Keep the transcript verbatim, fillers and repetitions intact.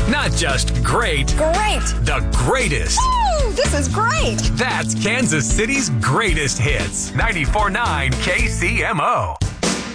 Not just great, Great. the greatest. Woo, this is great. That's Kansas City's greatest hits. ninety-four point nine K C M O.